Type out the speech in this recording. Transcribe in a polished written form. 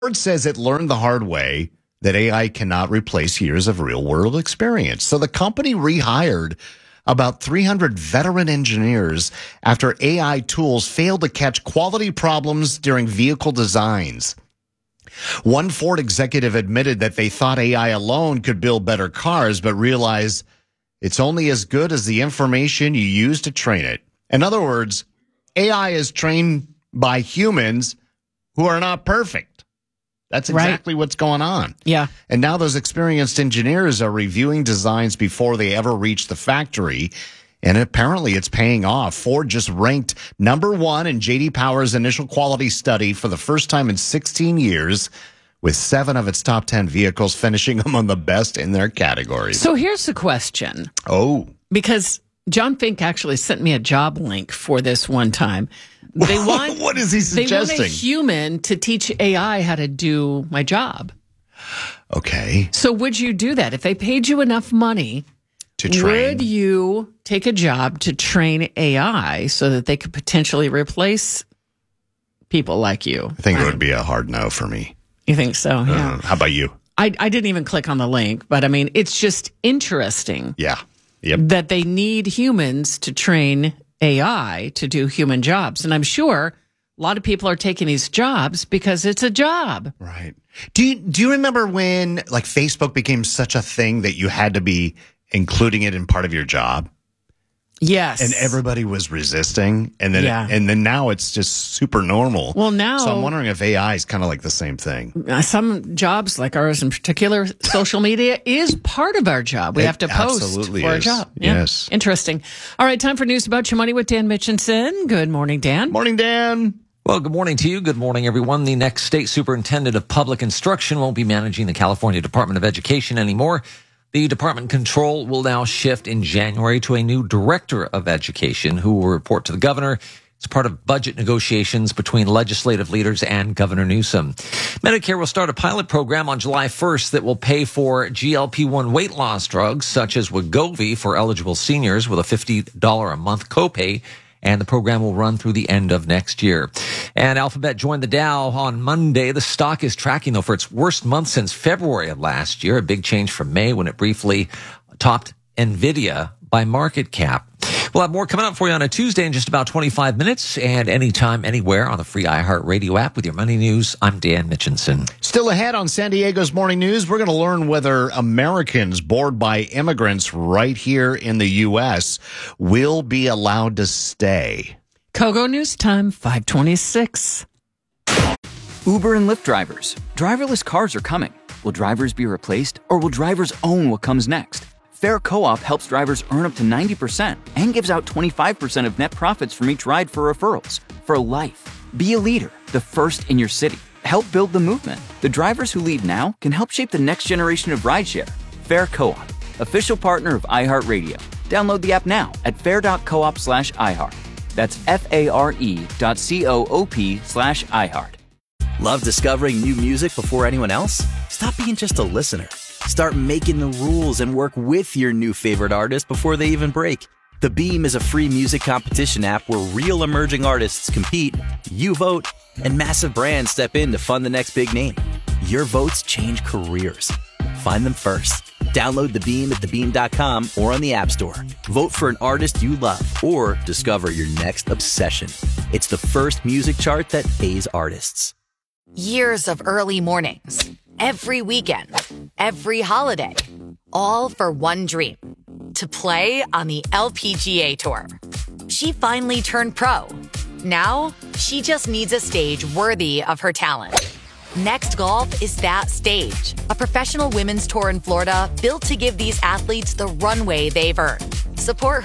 Ford says it learned the hard way that AI cannot replace years of real-world experience. So the company rehired about 300 veteran engineers after AI tools failed to catch quality problems during vehicle designs. One Ford executive admitted that they thought AI alone could build better cars, but realized it's only as good as the information you use to train it. In other words, AI is trained by humans who are not perfect. That's exactly what's going on. Yeah. And now those experienced engineers are reviewing designs before they ever reach the factory. And apparently it's paying off. Ford just ranked number one in J.D. Power's initial quality study for the first time in 16 years, with 7 of its top 10 vehicles finishing among the best in their categories. So here's the question. Oh. Because John Fink actually sent me a job link for this one time. They want what is he suggesting? They want a human to teach AI how to do my job. Okay. So would you do that? If they paid you enough money to train, would you take a job to train AI so that they could potentially replace people like you? I think it would be a hard no for me. You think so? Yeah. How about you? I didn't even click on the link, but I mean, it's just interesting. Yeah. Yep. That they need humans to train AI to do human jobs. And I'm sure a lot of people are taking these jobs because it's a job. Right. Do you remember when like Facebook became such a thing that you had to be including it in part of your job? Yes. And everybody was resisting. And then now it's just super normal. Well, now. So I'm wondering if AI is kind of like the same thing. Some jobs, like ours in particular, social media is part of our job. We have to post for a job. Yeah. Yes. Interesting. All right. Time for News About Your Money with Dan Mitchinson. Good morning, Dan. Morning, Dan. Well, good morning to you. Good morning, everyone. The next state superintendent of public instruction won't be managing the California Department of Education anymore. The department control will now shift in January to a new director of education who will report to the governor. It's part of budget negotiations between legislative leaders and Governor Newsom. Medicare will start a pilot program on July 1st that will pay for GLP-1 weight loss drugs such as Wegovy for eligible seniors with a $50 a month copay. And the program will run through the end of next year. And Alphabet joined the Dow on Monday. The stock is tracking, though, for its worst month since February of last year, a big change from May when it briefly topped NVIDIA by market cap. We'll have more coming up for you on a Tuesday in just about 25 minutes and anytime, anywhere on the free iHeartRadio app with your money news. I'm Dan Mitchinson. Still ahead on San Diego's Morning News, we're going to learn whether Americans bored by immigrants right here in the U.S. will be allowed to stay. Kogo News Time, 5:26. Uber and Lyft drivers. Driverless cars are coming. Will drivers be replaced, or will drivers own what comes next? Fair Co-op helps drivers earn up to 90% and gives out 25% of net profits from each ride for referrals. For life. Be a leader, the first in your city. Help build the movement. The drivers who lead now can help shape the next generation of rideshare. Fair Co-op, official partner of iHeartRadio. Download the app now at fair.coop/iHeart. That's FARE.coop/iHeart. Love discovering new music before anyone else? Stop being just a listener. Start making the rules and work with your new favorite artist before they even break. The Beam is a free music competition app where real emerging artists compete, you vote, and massive brands step in to fund the next big name. Your votes change careers. Find them first. Download The Beam at thebeam.com or on the App Store. Vote for an artist you love or discover your next obsession. It's the first music chart that pays artists. Years of early mornings, every weekend, every holiday, all for one dream, to play on the LPGA Tour. She finally turned pro. Now, she just needs a stage worthy of her talent. Next Golf is that stage, a professional women's tour in Florida built to give these athletes the runway they've earned. Support her